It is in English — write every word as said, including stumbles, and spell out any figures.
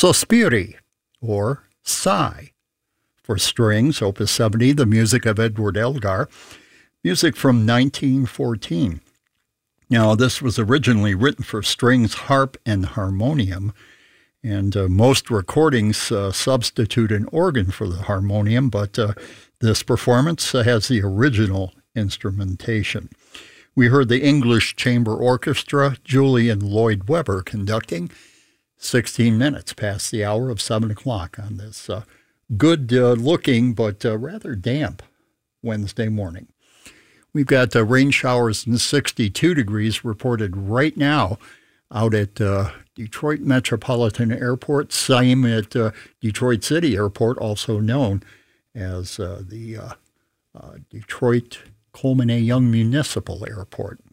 Sospiri, or Sigh, for strings, Opus seventy, the music of Edward Elgar, music from nineteen fourteen. Now, this was originally written for strings, harp, and harmonium, and uh, most recordings uh, substitute an organ for the harmonium, but uh, this performance uh, has the original instrumentation. We heard the English Chamber Orchestra, Julian Lloyd Webber, conducting, sixteen minutes past the hour of seven o'clock on this uh, good-looking but uh, rather damp Wednesday morning. We've got uh, rain showers in sixty-two degrees reported right now out at uh, Detroit Metropolitan Airport, same at uh, Detroit City Airport, also known as uh, the uh, uh, Detroit Coleman A. Young Municipal Airport.